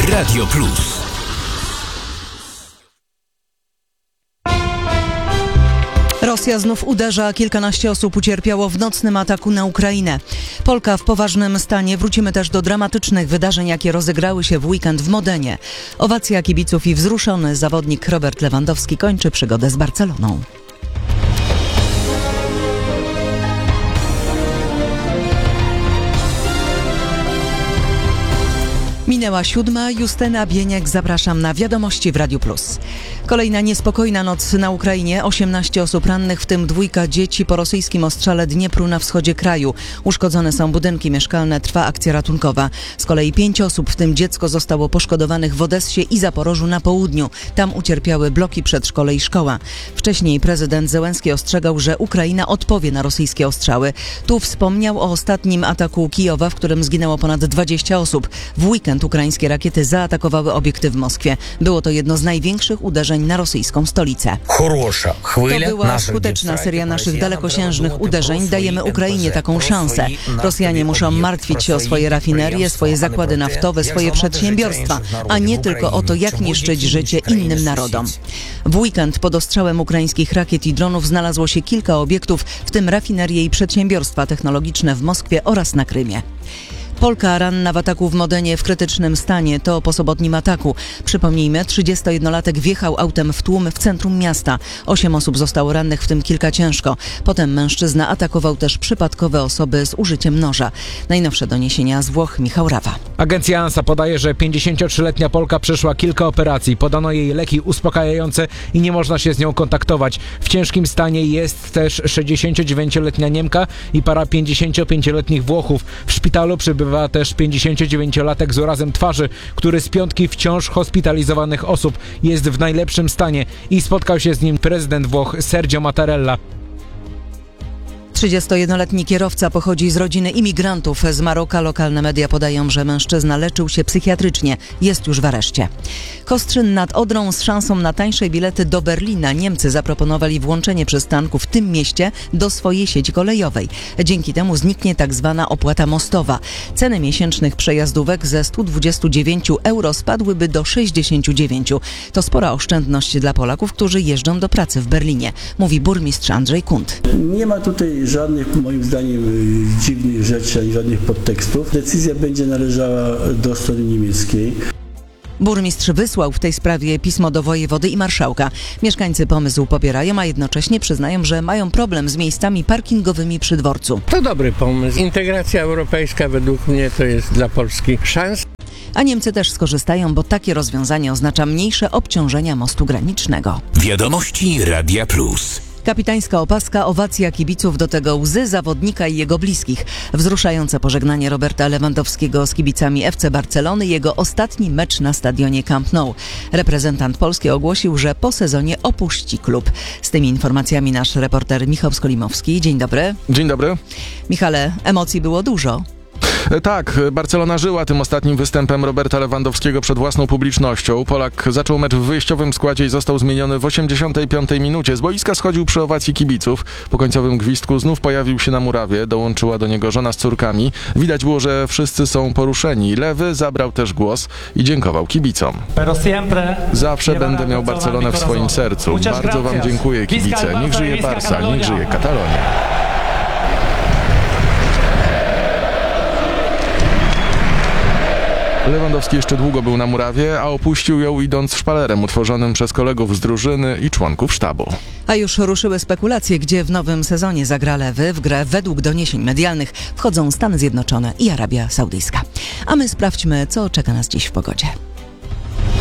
Radio Plus. Rosja znów uderza, kilkanaście osób ucierpiało w nocnym ataku na Ukrainę. Polka w poważnym stanie. Wrócimy też do dramatycznych wydarzeń, jakie rozegrały się w weekend w Modenie. Owacja kibiców i wzruszony zawodnik Robert Lewandowski kończy przygodę z Barceloną. Minęła 7:00, Justyna Bieniek, zapraszam na Wiadomości w Radiu Plus. Kolejna niespokojna noc na Ukrainie, 18 osób rannych, w tym 2 dzieci po rosyjskim ostrzale Dniepru na wschodzie kraju. Uszkodzone są budynki mieszkalne, trwa akcja ratunkowa. Z kolei 5 osób, w tym dziecko, zostało poszkodowanych w Odessie i Zaporożu na południu. Tam ucierpiały bloki przedszkole i szkoła. Wcześniej prezydent Zełenski ostrzegał, że Ukraina odpowie na rosyjskie ostrzały. Tu wspomniał o ostatnim ataku Kijowa, w którym zginęło ponad 20 osób. W weekend ukraińskie rakiety zaatakowały obiekty w Moskwie. Było to jedno z największych uderzeń na rosyjską stolicę. To była skuteczna seria naszych dalekosiężnych uderzeń. Dajemy Ukrainie taką szansę. Rosjanie muszą martwić się o swoje rafinerie, swoje zakłady naftowe, swoje przedsiębiorstwa, a nie tylko o to, jak niszczyć życie innym narodom. W weekend pod ostrzałem ukraińskich rakiet i dronów znalazło się kilka obiektów, w tym rafinerie i przedsiębiorstwa technologiczne w Moskwie oraz na Krymie. Polka ranna w ataku w Modenie w krytycznym stanie. To po sobotnim ataku. Przypomnijmy, 31-latek wjechał autem w tłum w centrum miasta. 8 osób zostało rannych, w tym kilka ciężko. Potem mężczyzna atakował też przypadkowe osoby z użyciem noża. Najnowsze doniesienia z Włoch, Michał Rawa. Agencja ANSA podaje, że 53-letnia Polka przeszła kilka operacji. Podano jej leki uspokajające i nie można się z nią kontaktować. W ciężkim stanie jest też 69-letnia Niemka i para 55-letnich Włochów. W szpitalu przybywa też 59-latek z urazem twarzy, który z 5 wciąż hospitalizowanych osób jest w najlepszym stanie i spotkał się z nim prezydent Włoch Sergio Mattarella. 31-letni kierowca pochodzi z rodziny imigrantów z Maroka. Lokalne media podają, że mężczyzna leczył się psychiatrycznie. Jest już w areszcie. Kostrzyn nad Odrą z szansą na tańsze bilety do Berlina. Niemcy zaproponowali włączenie przystanku w tym mieście do swojej sieci kolejowej. Dzięki temu zniknie tak zwana opłata mostowa. Ceny miesięcznych przejazdówek ze 129 euro spadłyby do 69. To spora oszczędność dla Polaków, którzy jeżdżą do pracy w Berlinie, mówi burmistrz Andrzej Kunt. Nie ma tutaj żadnych, moim zdaniem, dziwnych rzeczy, ani żadnych podtekstów. Decyzja będzie należała do strony niemieckiej. Burmistrz wysłał w tej sprawie pismo do wojewody i marszałka. Mieszkańcy pomysł popierają, a jednocześnie przyznają, że mają problem z miejscami parkingowymi przy dworcu. To dobry pomysł. Integracja europejska według mnie to jest dla Polski szans. A Niemcy też skorzystają, bo takie rozwiązanie oznacza mniejsze obciążenia mostu granicznego. Wiadomości Radia Plus. Kapitańska opaska, owacja kibiców, do tego łzy zawodnika i jego bliskich. Wzruszające pożegnanie Roberta Lewandowskiego z kibicami FC Barcelony, jego ostatni mecz na stadionie Camp Nou. Reprezentant Polski ogłosił, że po sezonie opuści klub. Z tymi informacjami nasz reporter Michał Skolimowski. Dzień dobry. Dzień dobry. Michale, emocji było dużo. Tak, Barcelona żyła tym ostatnim występem Roberta Lewandowskiego przed własną publicznością. Polak zaczął mecz w wyjściowym składzie i został zmieniony w 85 minucie. Z boiska schodził przy owacji kibiców. Po końcowym gwizdku znów pojawił się na murawie. Dołączyła do niego żona z córkami. Widać było, że wszyscy są poruszeni. Lewy zabrał też głos i dziękował kibicom. Zawsze będę miał Barcelonę w swoim sercu. Bardzo wam dziękuję, kibice. Niech żyje Barca, niech żyje Katalonia. Lewandowski jeszcze długo był na murawie, a opuścił ją idąc szpalerem utworzonym przez kolegów z drużyny i członków sztabu. A już ruszyły spekulacje, gdzie w nowym sezonie zagra Lewy. W grę według doniesień medialnych wchodzą Stany Zjednoczone i Arabia Saudyjska. A my sprawdźmy, co czeka nas dziś w pogodzie.